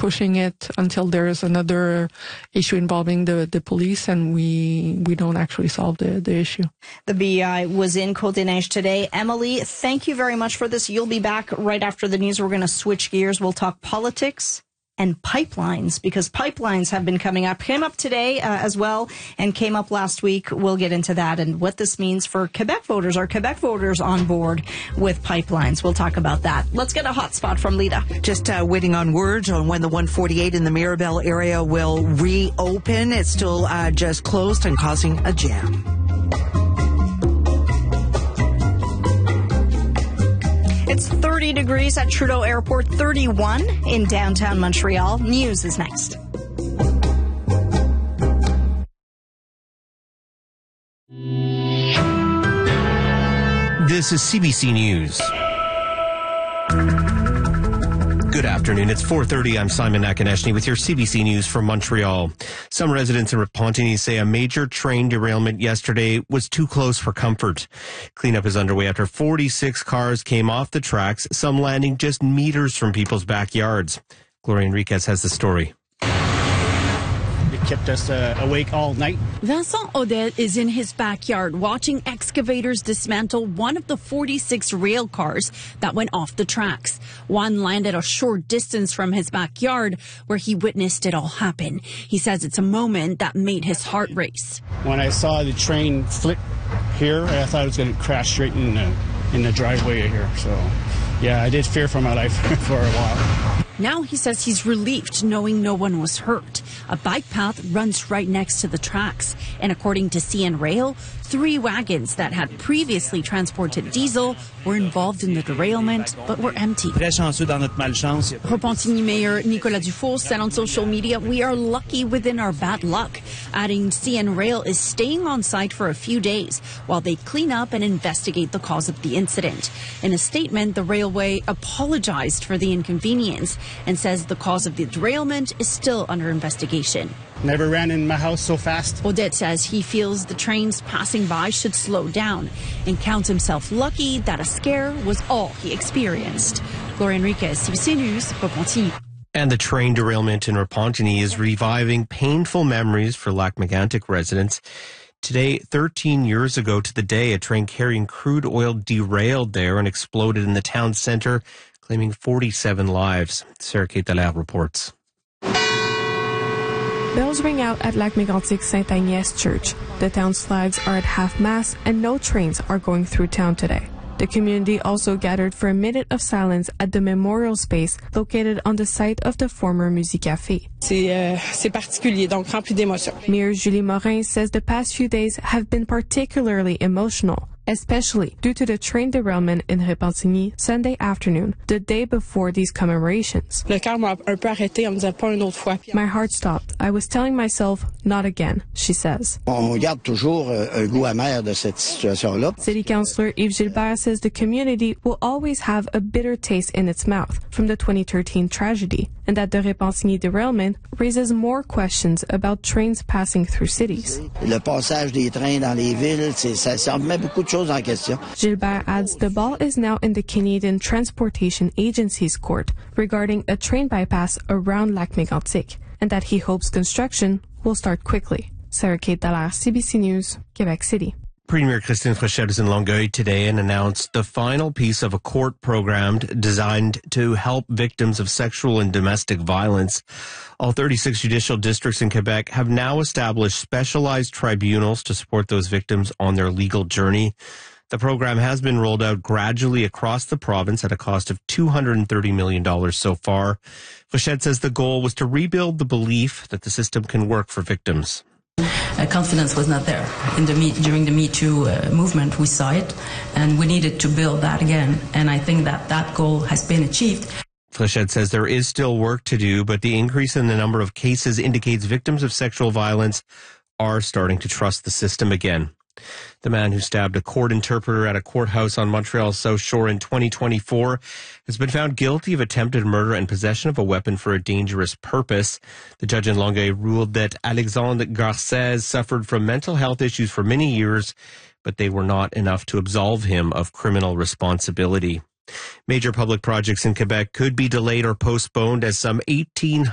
pushing it until there's another issue involving the police, and we don't actually solve the issue. The BEI was in Côte-des-Neiges today. Emily, thank you very much for this. You'll be back right after the news. We're going to switch gears. We'll talk politics and pipelines, because pipelines have been came up today as well, and came up last week. We'll get into that and what this means for Quebec voters. Are Quebec voters on board with pipelines? We'll talk about that. Let's get a hotspot from Lita. Just waiting on words on when the 148 in the Mirabel area will reopen. It's still just closed and causing a jam. It's 30 degrees at Trudeau Airport, 31 in downtown Montreal. News is next. This is CBC News. Good afternoon. It's 4:30. I'm Simon Nakonechny with your CBC News from Montreal. Some residents in Repentigny say a major train derailment yesterday was too close for comfort. Cleanup is underway after 46 cars came off the tracks, some landing just meters from people's backyards. Gloria Enriquez has the story. It kept us awake all night. Vincent Audet is in his backyard watching excavators dismantle one of the 46 rail cars that went off the tracks. One landed a short distance from his backyard where he witnessed it all happen. He says it's a moment that made his heart race. When I saw the train flip here, I thought it was going to crash straight in the driveway here. So, yeah, I did fear for my life for a while. Now he says he's relieved knowing no one was hurt. A bike path runs right next to the tracks. And according to CN Rail, 3 wagons that had previously transported diesel were involved in the derailment, but were empty. Repentigny Mayor Nicolas Dufour said on social media, "We are lucky within our bad luck," adding CN Rail is staying on site for a few days while they clean up and investigate the cause of the incident. In a statement, the railway apologized for the inconvenience and says the cause of the derailment is still under investigation. Never ran in my house so fast. Audet says he feels the trains passing by should slow down and counts himself lucky that a scare was all he experienced. Gloria Enriquez, CBC News, Repentigny. And the train derailment in Repentigny is reviving painful memories for Lac-Mégantic residents. Today, 13 years ago to the day, a train carrying crude oil derailed there and exploded in the town centre, claiming 47 lives. Sarah Kate Dallaire reports. Bells ring out at Lac-Mégantic Sainte-Agnès Church. The town's flags are at half-mast and no trains are going through town today. The community also gathered for a minute of silence at the memorial space located on the site of the former Musicafé. C'est particulier, donc rempli d'émotions. Mayor Julie Morin says the past few days have been particularly emotional, especially due to the train derailment in Repentigny Sunday afternoon, the day before these commemorations. Le cœur m'a un peu arrêté, on me disait pas une autre fois. My heart stopped. I was telling myself, not again, she says. On garde toujours un goût amer de cette situation-là. City Councillor Yves Gilbert says the community will always have a bitter taste in its mouth from the 2013 tragedy, and that the Repentigny derailment raises more questions about trains passing through cities. Le passage des trains dans les villes, ça met beaucoup de choses en question. Gilbert adds the ball is now in the Canadian Transportation Agency's court regarding a train bypass around Lac-Mégantic, and that he hopes construction will start quickly. Sarah Kate Dallaire, CBC News, Quebec City. Premier Christine Fréchette is in Longueuil today and announced the final piece of a court program designed to help victims of sexual and domestic violence. All 36 judicial districts in Quebec have now established specialized tribunals to support those victims on their legal journey. The program has been rolled out gradually across the province at a cost of $230 million so far. Fréchette says the goal was to rebuild the belief that the system can work for victims. Confidence was not there during the Me Too movement. We saw it, and we needed to build that again. And I think that goal has been achieved. Fréchette says there is still work to do, but the increase in the number of cases indicates victims of sexual violence are starting to trust the system again. The man who stabbed a court interpreter at a courthouse on Montreal's South Shore in 2024 has been found guilty of attempted murder and possession of a weapon for a dangerous purpose. The judge in Longueuil ruled that Alexandre Garcez suffered from mental health issues for many years, but they were not enough to absolve him of criminal responsibility. Major public projects in Quebec could be delayed or postponed as some 1,800